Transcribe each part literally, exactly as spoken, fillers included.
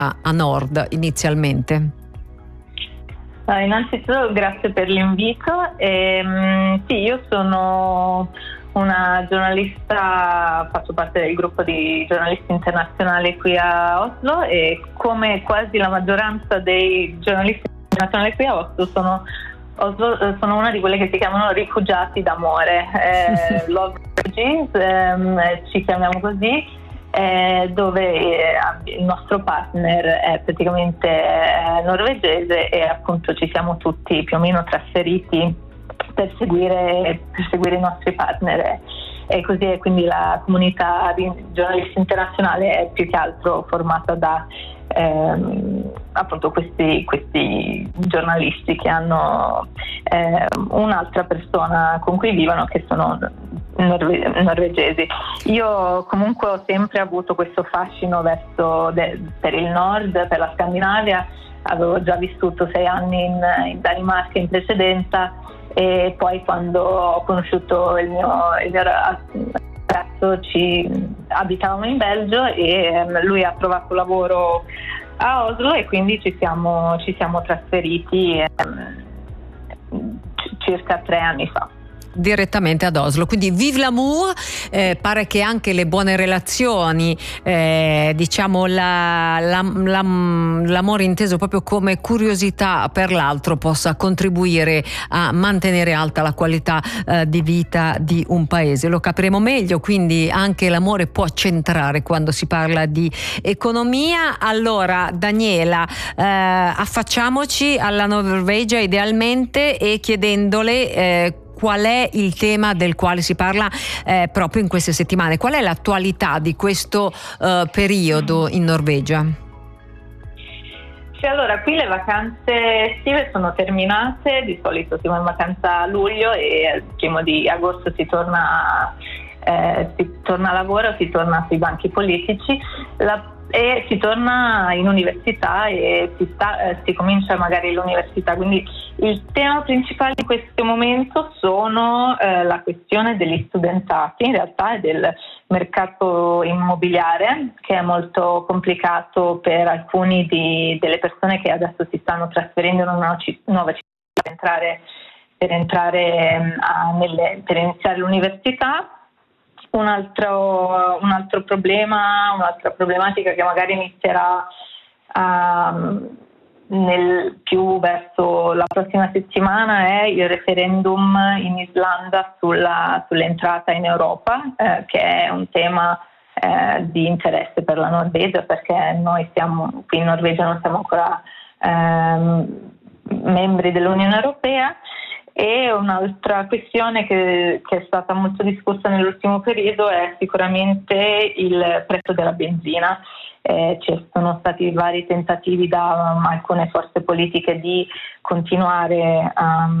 a, a nord inizialmente? Uh, innanzitutto grazie per l'invito. Ehm, sì, io sono una giornalista, faccio parte del gruppo di giornalisti internazionali qui a Oslo e come quasi la maggioranza dei giornalisti internazionali qui a Oslo sono, Oslo, sono una di quelle che si chiamano rifugiati d'amore, eh, Love Refugees, ehm, ci chiamiamo così. Eh, dove eh, il nostro partner è praticamente eh, norvegese e appunto ci siamo tutti più o meno trasferiti per seguire, per seguire i nostri partner e così è, quindi la comunità di giornalisti internazionale è più che altro formata da ehm, appunto questi, questi giornalisti che hanno eh, un'altra persona con cui vivono che sono norve- norvegesi. Io comunque ho sempre avuto questo fascino verso de- per il nord, per la Scandinavia. Avevo già vissuto sei anni in, in Danimarca in precedenza e poi quando ho conosciuto il mio, il mio ragazzo ci abitavamo in Belgio e lui ha trovato lavoro a Oslo e quindi ci siamo, ci siamo trasferiti ehm, circa tre anni fa. Direttamente ad Oslo, quindi vive l'amour, eh, pare che anche le buone relazioni, eh, diciamo la, la, la, l'amore inteso proprio come curiosità per l'altro possa contribuire a mantenere alta la qualità eh, di vita di un paese. Lo capiremo meglio, quindi anche l'amore può centrare quando si parla di economia. Allora Daniela, eh, affacciamoci alla Norvegia idealmente e chiedendole eh, qual è il tema del quale si parla eh, proprio in queste settimane? Qual è l'attualità di questo eh, periodo in Norvegia? Sì, allora qui le vacanze estive sono terminate, di solito siamo in vacanza a luglio e il primo di agosto si torna, eh, si torna a lavoro, si torna sui banchi politici. La e si torna in università e si, sta, eh, si comincia magari l'università, quindi il tema principale in questo momento sono eh, la questione degli studentati in realtà e del mercato immobiliare che è molto complicato per alcuni di, delle persone che adesso si stanno trasferendo in una nuova città per entrare, per, entrare a, nelle, per iniziare l'università. Un altro, un altro problema, un'altra problematica che magari inizierà um, nel più verso la prossima settimana è il referendum in Islanda sulla, sull'entrata in Europa, eh, che è un tema eh, di interesse per la Norvegia perché noi siamo qui in Norvegia non siamo ancora ehm, membri dell'Unione Europea. E un'altra questione che, che è stata molto discussa nell'ultimo periodo è sicuramente il prezzo della benzina. Eh, ci sono stati vari tentativi da um, alcune forze politiche di continuare um,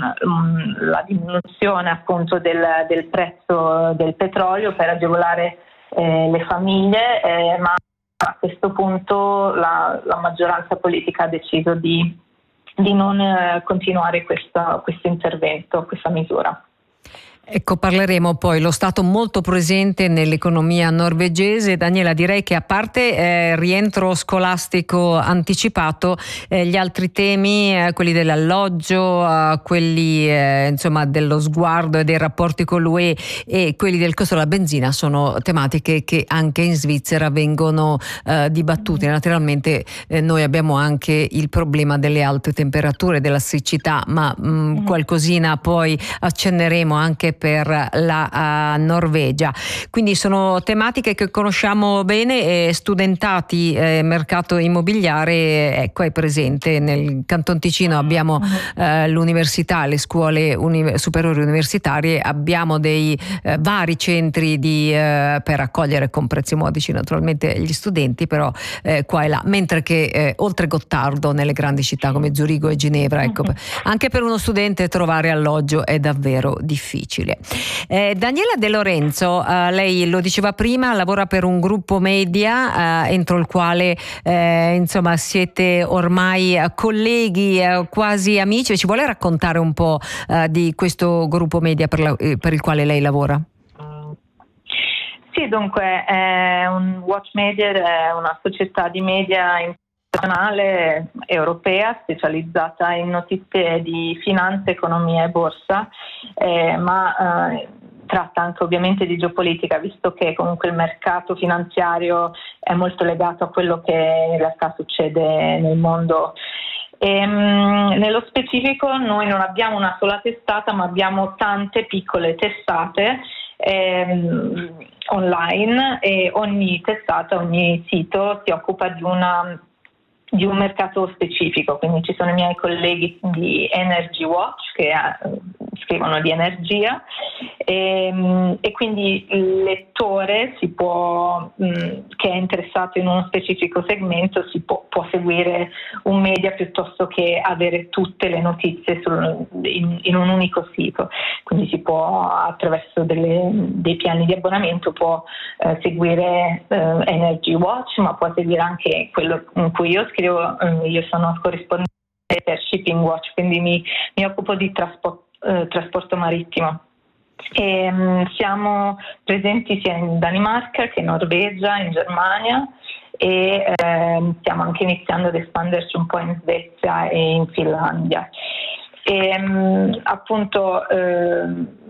um, la diminuzione appunto del, del prezzo del petrolio per agevolare eh, le famiglie, eh, ma a questo punto la, la maggioranza politica ha deciso di di non eh, continuare questo intervento, questa misura. Ecco, parleremo poi lo Stato molto presente nell'economia norvegese. Daniela, direi che a parte eh, rientro scolastico anticipato, eh, gli altri temi, eh, quelli dell'alloggio, eh, quelli eh, insomma dello sguardo e dei rapporti con l'U E e quelli del costo della benzina sono tematiche che anche in Svizzera vengono eh, dibattute. Naturalmente eh, noi abbiamo anche il problema delle alte temperature, della siccità, ma mh, qualcosina poi accenneremo anche per la uh, Norvegia. Quindi sono tematiche che conosciamo bene e studentati, eh, mercato immobiliare, ecco, è presente. Nel Canton Ticino abbiamo uh, l'università, le scuole uni- superiori universitarie, abbiamo dei uh, vari centri di, uh, per accogliere con prezzi modici naturalmente gli studenti, però eh, qua e là, mentre che eh, oltre Gottardo nelle grandi città come Zurigo e Ginevra, ecco, anche per uno studente trovare alloggio è davvero difficile. Eh, Daniela De Lorenzo, eh, lei lo diceva prima, lavora per un gruppo media eh, entro il quale eh, insomma siete ormai eh, colleghi, eh, quasi amici. Ci vuole raccontare un po' eh, di questo gruppo media per, la, eh, per il quale lei lavora? Sì, Sì, dunque, è un Watch Media è una società di media internazionale europea specializzata in notizie di finanza, economia e borsa, eh, ma eh, tratta anche ovviamente di geopolitica, visto che comunque il mercato finanziario è molto legato a quello che in realtà succede nel mondo. E, mh, nello specifico noi non abbiamo una sola testata, ma abbiamo tante piccole testate ehm, online, e ogni testata, ogni sito si occupa di una di un mercato specifico, quindi ci sono i miei colleghi di Energy Watch che eh, scrivono di energia, e, e quindi il lettore si può, mh, che è interessato in uno specifico segmento, si può, può seguire un media piuttosto che avere tutte le notizie sul, in, in un unico sito. Quindi si può, attraverso delle, dei piani di abbonamento, può eh, seguire eh, Energy Watch, ma può seguire anche quello in cui io scrivo. Io sono corrispondente per Shipping Watch, quindi mi, mi occupo di trasport, eh, trasporto marittimo. E, mh, siamo presenti sia in Danimarca che in Norvegia, in Germania, e eh, stiamo anche iniziando ad espanderci un po' in Svezia e in Finlandia. E, mh, appunto eh,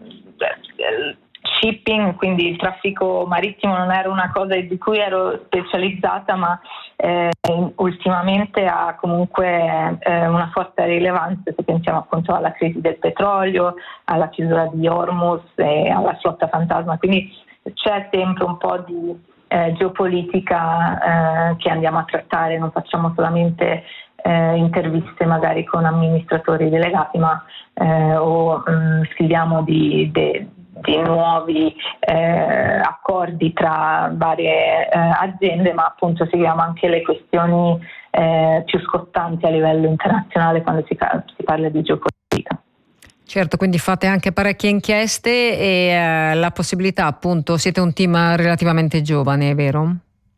shipping, quindi il traffico marittimo, non era una cosa di cui ero specializzata, ma eh, ultimamente ha comunque eh, una forte rilevanza, se pensiamo appunto alla crisi del petrolio, alla chiusura di Hormuz e alla flotta fantasma, quindi c'è sempre un po' di eh, geopolitica eh, che andiamo a trattare, non facciamo solamente eh, interviste magari con amministratori delegati, ma eh, o mh, scriviamo di, de, di nuovi eh, accordi tra varie eh, aziende, ma appunto seguiamo anche le questioni eh, più scottanti a livello internazionale quando si, si parla di geopolitica. Certo, quindi fate anche parecchie inchieste e eh, la possibilità, appunto, siete un team relativamente giovane, è vero?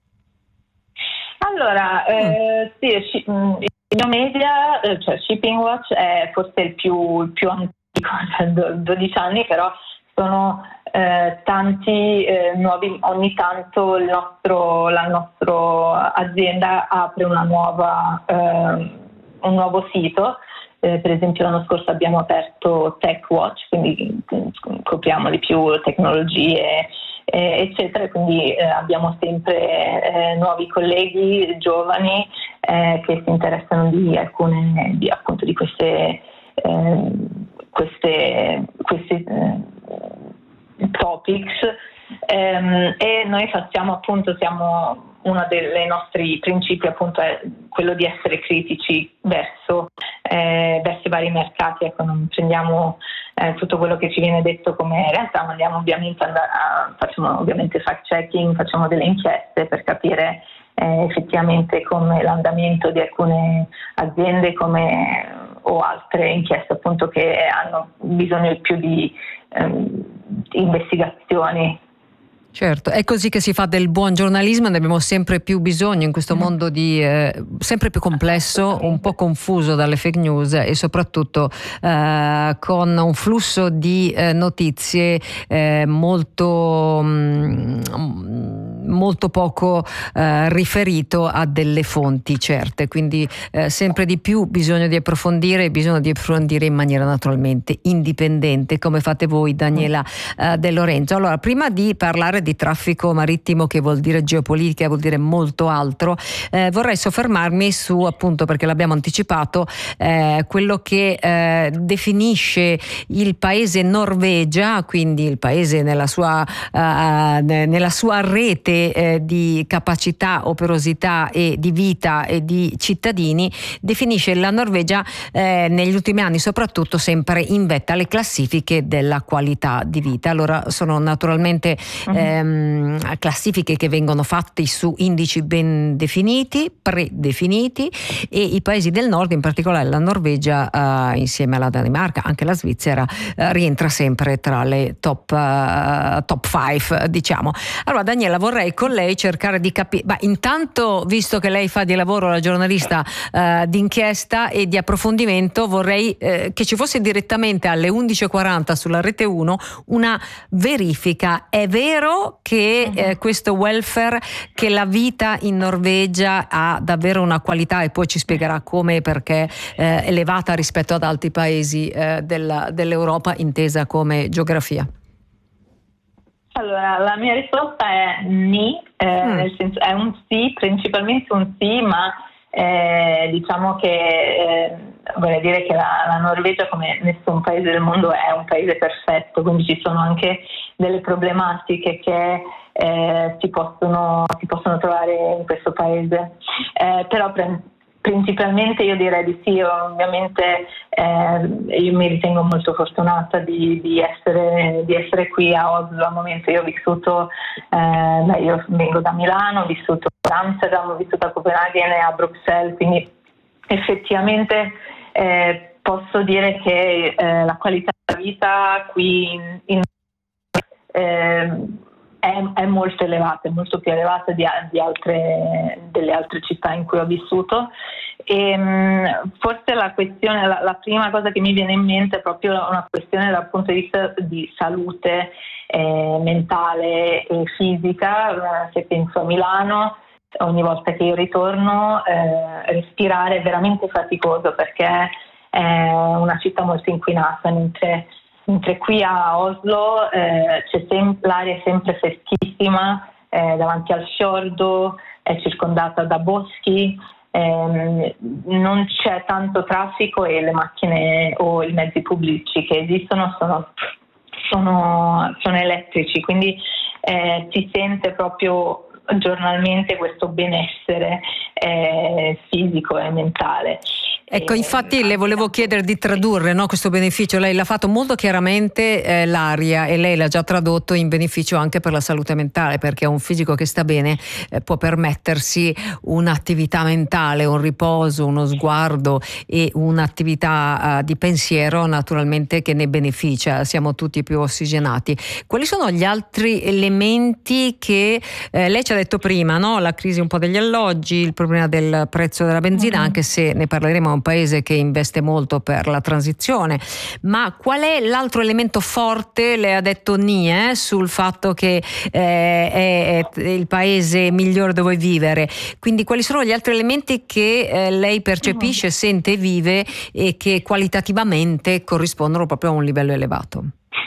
Allora, eh, sì, il mio media, cioè Shipping Watch, è forse il più, il più antico, cioè dodici anni, però sono eh, tanti eh, nuovi, ogni tanto il nostro, la nostra azienda apre una nuova, eh, un nuovo sito. Eh, per esempio l'anno scorso abbiamo aperto Tech Watch, quindi copriamo di più tecnologie eh, eccetera, quindi eh, abbiamo sempre eh, nuovi colleghi giovani eh, che si interessano di alcune di, appunto di queste eh, queste, questi eh, topics ehm, e noi facciamo appunto siamo uno dei nostri principi appunto è quello di essere critici verso, eh, verso i vari mercati. Ecco, non prendiamo eh, tutto quello che ci viene detto come realtà, ma andiamo ovviamente a, facciamo ovviamente fact checking, facciamo delle inchieste per capire eh, effettivamente come l'andamento di alcune aziende come, o altre inchieste appunto che hanno bisogno più di ehm, investigazioni. Certo, è così che si fa del buon giornalismo, ne abbiamo sempre più bisogno in questo mondo di eh, sempre più complesso, un po' confuso dalle fake news e soprattutto eh, con un flusso di eh, notizie eh, molto mh, molto poco eh, riferito a delle fonti certe, quindi eh, sempre di più bisogno di approfondire, bisogno di approfondire in maniera naturalmente indipendente, come fate voi, Daniela eh, De Lorenzo. Allora, prima di parlare di traffico marittimo, che vuol dire geopolitica, vuol dire molto altro, eh, vorrei soffermarmi su, appunto, perché l'abbiamo anticipato, eh, quello che eh, definisce il paese Norvegia, quindi il paese nella sua, uh, nella sua rete eh, di capacità, operosità e di vita e di cittadini, definisce la Norvegia eh, negli ultimi anni soprattutto sempre in vetta alle classifiche della qualità di vita. Allora, sono naturalmente eh, Ehm, classifiche che vengono fatte su indici ben definiti, predefiniti, e i paesi del nord, in particolare la Norvegia, eh, insieme alla Danimarca, anche la Svizzera, eh, rientra sempre tra le top, uh, top five, diciamo. Allora, Daniela, vorrei vorrei con lei cercare di capire, ma intanto, visto che lei fa di lavoro la giornalista eh, d'inchiesta e di approfondimento, vorrei eh, che ci fosse direttamente alle undici e quaranta sulla Rete uno una verifica. È vero che eh, questo welfare, che la vita in Norvegia ha davvero una qualità, e poi ci spiegherà come e perché, eh, elevata rispetto ad altri paesi eh, della, dell'Europa, intesa come geografia? Allora, la mia risposta è ni, eh, mm. nel senso è un sì, principalmente un sì, ma eh, diciamo che eh, vorrei dire che la, la Norvegia, come nessun paese del mondo, è un paese perfetto, quindi ci sono anche delle problematiche che eh, si possono, si possono trovare in questo paese, eh, però pre- principalmente io direi di sì. Ovviamente eh, io mi ritengo molto fortunata di, di, essere, di essere qui a Oslo al momento. Io ho vissuto, eh, beh, io vengo da Milano, ho vissuto a Amsterdam, ho vissuto a Copenaghen e a Bruxelles, quindi effettivamente eh, posso dire che eh, la qualità della vita qui in, in eh, È, è molto elevata, è molto più elevata di, di altre, delle altre città in cui ho vissuto. E, mh, forse la questione, la, la prima cosa che mi viene in mente è proprio una questione dal punto di vista di salute eh, mentale e fisica. Se penso a Milano, ogni volta che io ritorno, eh, respirare è veramente faticoso perché è una città molto inquinata, mentre Mentre qui a Oslo eh, c'è sem- l'aria è sempre freschissima, eh, davanti al fiordo, è circondata da boschi, ehm, non c'è tanto traffico e le macchine o i mezzi pubblici che esistono sono, sono, sono elettrici, quindi eh, si sente proprio giornalmente questo benessere eh, fisico e mentale. Ecco, infatti le volevo chiedere di tradurre, no, questo beneficio. Lei l'ha fatto molto chiaramente, eh, l'aria, e lei l'ha già tradotto in beneficio anche per la salute mentale, perché un fisico che sta bene eh, può permettersi un'attività mentale, un riposo, uno sguardo e un'attività uh, di pensiero naturalmente che ne beneficia, siamo tutti più ossigenati. Quali sono gli altri elementi che eh, lei ci ha detto prima, no? La crisi un po' degli alloggi, il problema del prezzo della benzina, mm-hmm. anche se ne parleremo paese che investe molto per la transizione, ma qual è l'altro elemento forte? Le ha detto ni eh, sul fatto che eh, è, è il paese migliore dove vivere, quindi quali sono gli altri elementi che eh, lei percepisce, uh-huh. sente e vive e che qualitativamente corrispondono proprio a un livello elevato?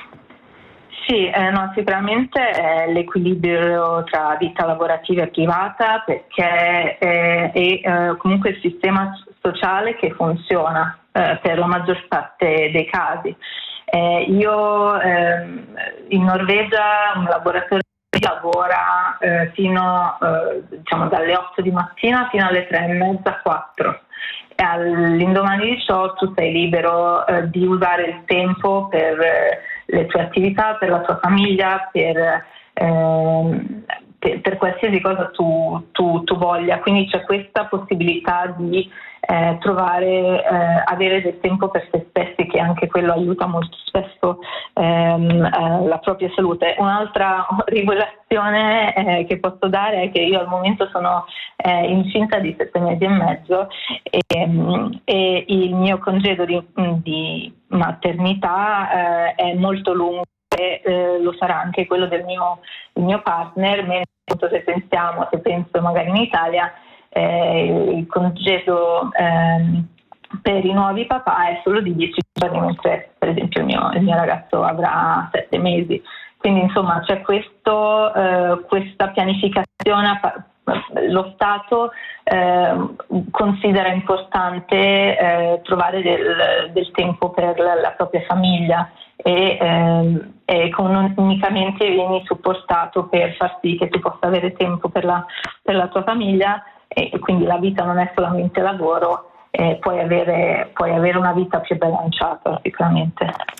Sì, eh, no, sicuramente è l'equilibrio tra vita lavorativa e privata, perché è, è eh, comunque il sistema sociale che funziona eh, per la maggior parte dei casi. Eh, io eh, in Norvegia un lavoratore lavora eh, fino eh, diciamo dalle otto di mattina fino alle tre e mezza, quattro. E all'indomani di ciò tu sei libero eh, di usare il tempo per eh, le tue attività, per la tua famiglia, per, eh, per, per qualsiasi cosa tu, tu, tu voglia. Quindi c'è questa possibilità di eh, trovare, eh, avere del tempo per se stessi, che anche quello aiuta molto spesso ehm, eh, la propria salute. Un'altra rivelazione eh, che posso dare è che io al momento sono eh, incinta di sette mesi e mezzo e, e il mio congedo di, di maternità eh, è molto lungo e eh, lo sarà anche quello del mio, del mio partner, mentre se pensiamo, se penso magari in Italia, eh, il congedo eh, per i nuovi papà è solo di dieci giorni, mentre per esempio il mio, il mio ragazzo avrà sette mesi. Quindi insomma c'è questo, eh, questa pianificazione. Lo Stato eh, considera importante eh, trovare del, del tempo per la, la propria famiglia e, eh, e economicamente vieni supportato per far sì che tu possa avere tempo per la, per la tua famiglia, e, e quindi la vita non è solamente lavoro, eh, puoi avere, puoi avere una vita più bilanciata sicuramente.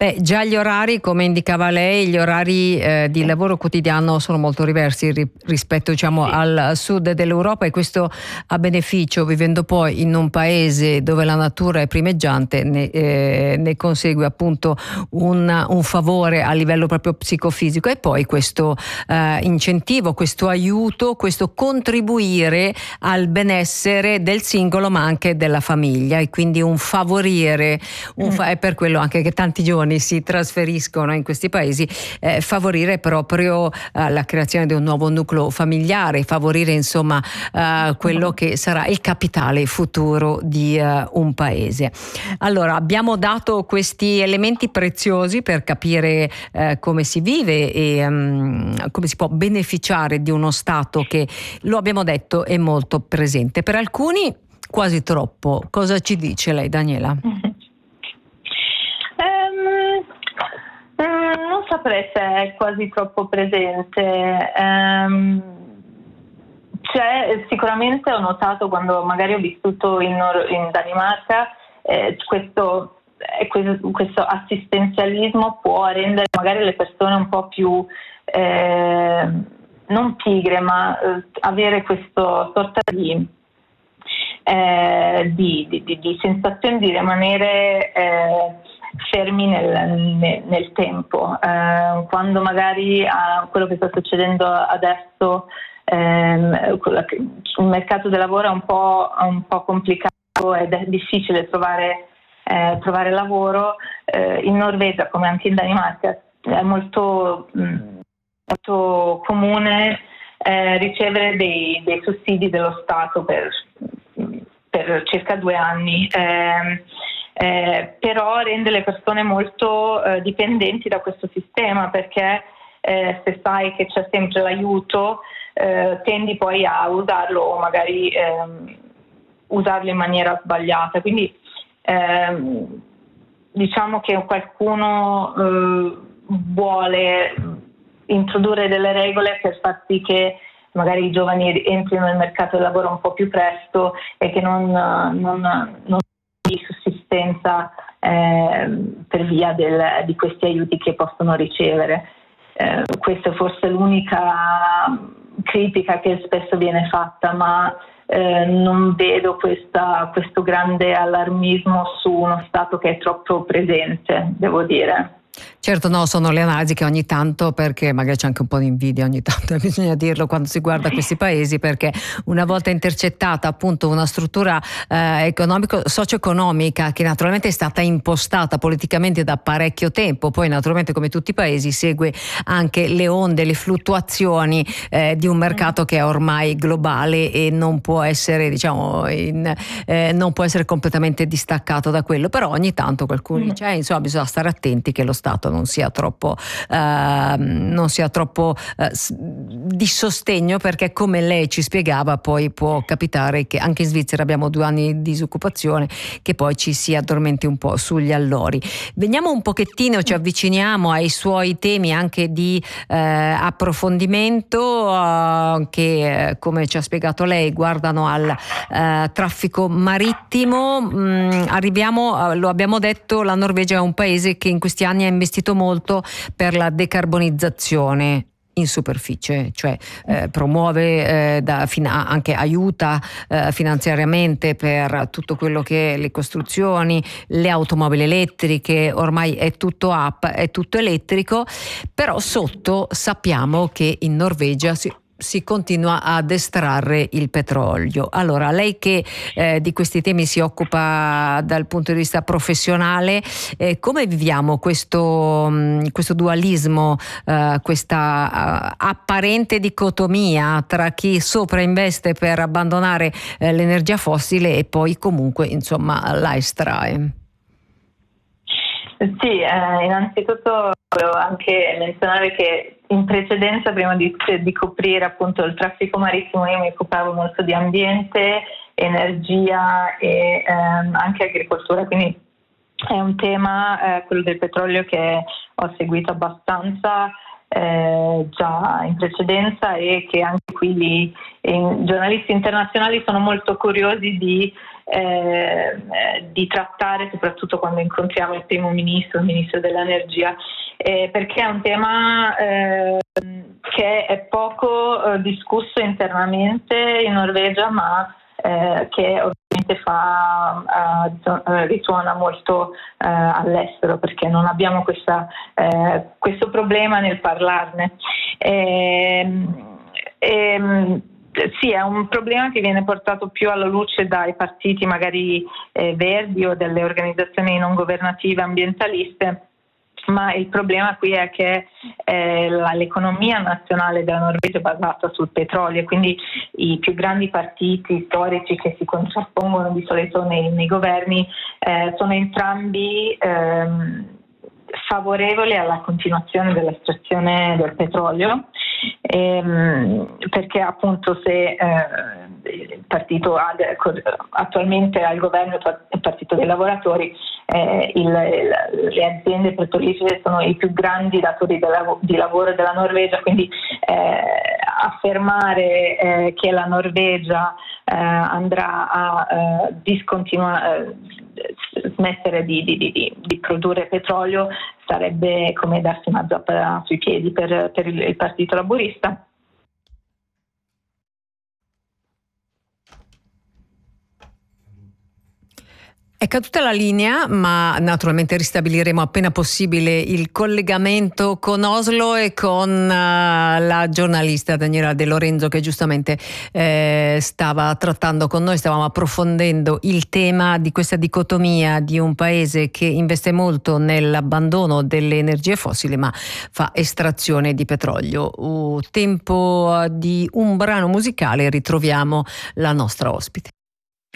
Beh, già gli orari, come indicava lei, gli orari eh, di lavoro quotidiano sono molto diversi ri- rispetto, diciamo, Sì. al sud dell'Europa, e questo a beneficio, vivendo poi in un paese dove la natura è primeggiante, ne, eh, ne consegue appunto un, un favore a livello proprio psicofisico, e poi questo eh, incentivo, questo aiuto, questo contribuire al benessere del singolo ma anche della famiglia, e quindi un favorire, un fa- è per quello anche che tanti giovani si trasferiscono in questi paesi, eh, favorire proprio eh, la creazione di un nuovo nucleo familiare, favorire insomma eh, quello che sarà il capitale futuro di eh, un paese. Allora, abbiamo dato questi elementi preziosi per capire eh, come si vive e um, come si può beneficiare di uno Stato che, lo abbiamo detto, è molto presente. Per alcuni quasi troppo. Cosa ci dice lei, Daniela? Non saprei se è quasi troppo presente. Um, c'è, sicuramente ho notato, quando magari ho vissuto in, Nor- in Danimarca, eh, questo, eh, questo, questo assistenzialismo può rendere magari le persone un po' più eh, non pigre, ma eh, avere questo sorta di, eh, di, di, di, di sensazione di rimanere eh, fermi nel, nel, nel tempo, eh, quando magari eh, quello che sta succedendo adesso, ehm, il mercato del lavoro è un po', un po' complicato ed è difficile trovare, eh, trovare lavoro. Eh, in Norvegia, come anche in Danimarca, è molto, mh, molto comune eh, ricevere dei, dei sussidi dello Stato per, per circa due anni. Eh, Eh, però rende le persone molto eh, dipendenti da questo sistema, perché eh, se sai che c'è sempre l'aiuto, eh, tendi poi a usarlo, o magari ehm, usarlo in maniera sbagliata. Quindi ehm, diciamo che qualcuno eh, vuole introdurre delle regole per far sì che magari i giovani entrino nel mercato del lavoro un po' più presto e che non, non, non di sussistenza eh, per via del, di questi aiuti che possono ricevere. Eh, questa è forse l'unica critica che spesso viene fatta, ma eh, non vedo questa, questo grande allarmismo su uno Stato che è troppo presente, devo dire. Certo, no, sono le analisi che ogni tanto, perché magari c'è anche un po' di invidia ogni tanto, bisogna dirlo, quando si guarda questi paesi, perché una volta intercettata appunto una struttura eh, economico socio-economica che naturalmente è stata impostata politicamente da parecchio tempo, poi naturalmente come tutti i paesi segue anche le onde, le fluttuazioni eh, di un mercato che è ormai globale e non può essere, diciamo, in, eh, non può essere completamente distaccato da quello, però ogni tanto qualcuno dice eh, insomma bisogna stare attenti che lo Stato non sia troppo eh, non sia troppo eh, di sostegno, perché come lei ci spiegava poi può capitare che anche in Svizzera abbiamo due anni di disoccupazione, che poi ci si addormenti un po' sugli allori. Veniamo un pochettino, ci avviciniamo ai suoi temi anche di eh, approfondimento eh, che eh, come ci ha spiegato lei guardano al eh, traffico marittimo. Mm, arriviamo, lo abbiamo detto, la Norvegia è un paese che in questi anni ha investito molto per la decarbonizzazione in superficie, cioè eh, promuove, eh, da, fin- anche aiuta eh, finanziariamente per tutto quello che è le costruzioni, le automobili elettriche, ormai è tutto app, è tutto elettrico, però sotto sappiamo che in Norvegia si si continua ad estrarre il petrolio. Allora, lei che eh, di questi temi si occupa dal punto di vista professionale, eh, come viviamo questo, mh, questo dualismo, eh, questa uh, apparente dicotomia tra chi soprainveste per abbandonare eh, l'energia fossile e poi comunque, insomma, la estrae? Sì, eh, innanzitutto volevo anche menzionare che in precedenza, prima di, di coprire appunto il traffico marittimo, io mi occupavo molto di ambiente, energia e ehm, anche agricoltura, quindi è un tema, eh, quello del petrolio, che ho seguito abbastanza eh, già in precedenza, e che anche qui gli, i giornalisti internazionali sono molto curiosi di, eh, di trattare, soprattutto quando incontriamo il primo ministro, il ministro dell'energia, eh, perché è un tema eh, che è poco eh, discusso internamente in Norvegia, ma eh, che ovviamente fa, uh, risuona molto uh, all'estero, perché non abbiamo questa, uh, questo problema nel parlarne. E, e, sì, è un problema che viene portato più alla luce dai partiti magari eh, verdi o delle organizzazioni non governative ambientaliste, ma il problema qui è che eh, la, l'economia nazionale della Norvegia è basata sul petrolio, quindi i più grandi partiti storici che si contrappongono di solito nei, nei governi eh, sono entrambi ehm, favorevoli alla continuazione dell'estrazione del petrolio, ehm, perché appunto se eh, il partito ad, attualmente al governo, il partito dei lavoratori, eh, il, le aziende petrolifere sono i più grandi datori della, di lavoro della Norvegia, quindi eh, affermare eh, che la Norvegia eh, andrà a eh, discontinuare, eh, smettere di, di, di, di produrre petrolio sarebbe come darsi una zappa sui piedi per, per il, il partito laburista. È caduta la linea, ma naturalmente ristabiliremo appena possibile il collegamento con Oslo e con uh, la giornalista Daniela De Lorenzo, che giustamente eh, stava trattando con noi, stavamo approfondendo il tema di questa dicotomia di un paese che investe molto nell'abbandono delle energie fossili ma fa estrazione di petrolio. Uh, tempo di un brano musicale, ritroviamo la nostra ospite.